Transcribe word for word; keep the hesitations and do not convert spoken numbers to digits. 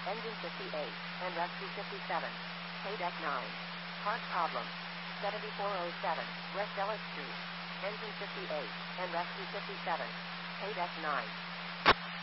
Engine fifty-eight, and rescue fifty-seven. Pay deck nine. Part problem. seventy-four oh seven, West Ellis Street. Engine fifty-eight, and rescue fifty-seven. Pay deck nine.